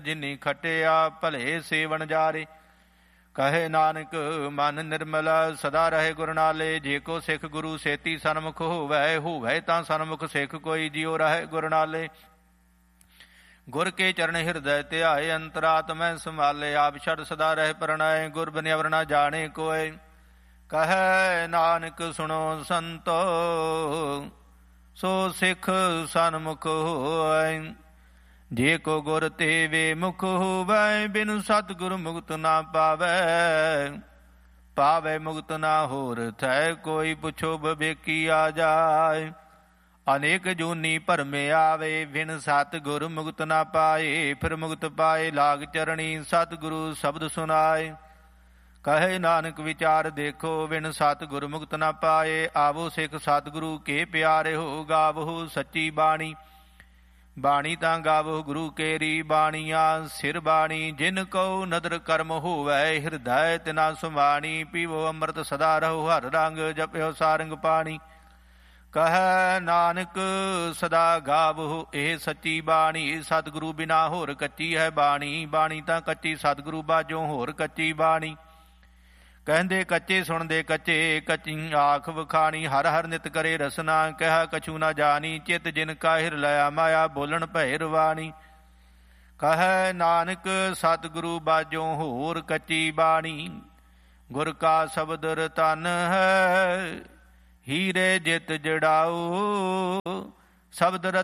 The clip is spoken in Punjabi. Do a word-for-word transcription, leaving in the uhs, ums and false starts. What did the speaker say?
ਜਿਨੀ ਖਟਿਆ ਭਲੇ ਸੇਵਨ ਜਾਰੇ। ਕਹੇ ਨਾਨਕ ਮਨ ਨਿਰਮਲ ਸਦਾ ਰਹੇ ਗੁਰ ਨਾਲੇ। ਜੇ ਕੋ ਸਿੱਖ ਗੁਰੂ ਸੇਤੀ ਸਨਮੁਖ ਹੋਵੈ, ਹੋਵੈ ਤਾਂ ਸਨਮੁਖ ਸਿੱਖ ਕੋਈ ਜਿਉ ਰਹੇ ਗੁਰ ਨਾਲੇ। ਗੁਰ ਕੇ ਚਰਨ ਹਿਰਦੈ ਧਿਆਏ, ਅੰਤਰਾਤਮੈ ਸੰਭਾਲੇ। ਆਪ ਛੜ ਸਦਾ ਰਹਿ ਪਰਣਾਏ, ਗੁਰ ਬਿਨਿ ਅਵਰ ਨਾ ਜਾਣੇ ਕੋਇ। ਕਹੈ ਨਾਨਕ ਸੁਣੋ ਸੰਤੋ, ਸੋ ਸਿੱਖ ਸਨਮੁਖ ਹੋਇ। ਜੇ ਕੋ ਗੁਰ ਤੇ ਵੇ ਮੁਖ ਹੋਵੈ, ਬਿਨੁ ਸਤਿਗੁਰ ਮੁਕਤ ਨਾ ਪਾਵੈ। ਪਾਵੈ ਮੁਕਤ ਨਾ ਹੋਰ ਥੈ, ਕੋਈ ਪੁੱਛੋ ਬਵੇਕੀ ਆ ਜਾਏ। ਅਨੇਕ ਜੂਨੀ ਭਰਮੇ ਆਵੇ, ਬਿਨ ਸਤਿਗੁਰ ਮੁਕਤ ਨਾ ਪਾਏ। ਫਿਰ ਮੁਕਤ ਪਾਏ ਲਾਗ ਚਰਣੀ, ਸਤਿਗੁਰੂ ਸ਼ਬਦ ਸੁਨਾਏ। ਕਹੇ ਨਾਨਕ ਵਿਚਾਰ ਦੇਖੋ, ਬਿਨ ਸਤਿਗੁਰ ਮੁਕਤ ਨਾ ਪਾਏ। ਆਵੋ ਸਿੱਖ ਸਤਿਗੁਰੂ ਕੇ ਪਿਆਰੇ ਹੋ, ਗਾਵੋ ਸੱਚੀ ਬਾਣੀ। ਬਾਣੀ ਤਾਂ ਗਾਵੋ ਗੁਰੂ ਕੇਰੀ, ਬਾਣੀਆਂ ਸਿਰ ਬਾਣੀ। ਜਿਨ ਕਉ ਨਦਰ ਕਰਮ ਹੋਵੈ, ਹਿਰਦੈ ਤਿਨਾ ਸੁਮਾਣੀ। ਪੀਵੋ ਅੰਮ੍ਰਿਤ ਸਦਾ ਰਹੋ ਹਰ ਰੰਗ, ਜਪਿਓ ਸਾਰੰਗ ਪਾਣੀ। ਕਹੈ ਨਾਨਕ ਸਦਾ ਗਾਵੋ ਇਹ ਸੱਚੀ ਬਾਣੀ। ਸਤਿਗੁਰੂ ਬਿਨਾ ਹੋਰ ਕੱਚੀ ਹੈ ਬਾਣੀ, ਬਾਣੀ ਤਾਂ ਕੱਚੀ ਸਤਿਗੁਰੂ ਬਾਝੋਂ ਹੋਰ ਕੱਚੀ ਬਾਣੀ। ਕਹਿੰਦੇ ਕੱਚੇ ਸੁਣਦੇ ਕੱਚੇ, ਕੱਚੀ ਆਖ ਵਖਾਣੀ। ਹਰ ਹਰ ਨਿਤ ਕਰੇ ਰਸਨਾ, ਕਹਿ ਕਛੂ ਨਾ ਜਾਣੀ। ਚਿਤ ਜਿਨ ਕਾ ਹਿਰ ਲਿਆ ਮਾਇਆ, ਬੋਲਣ ਭੈ ਰਵਾਣੀ। ਕਹੈ ਨਾਨਕ ਸਤਿਗੁਰੂ ਬਾਝੋਂ ਹੋਰ ਕੱਚੀ ਬਾਣੀ। ਗੁਰ ਕਾ ਸ਼ਬਦ ਰਤਨ ਹੈ, ਹੀਰੇ ਜਿਤ ਜੜਾਓ। ਸ਼ਬਦ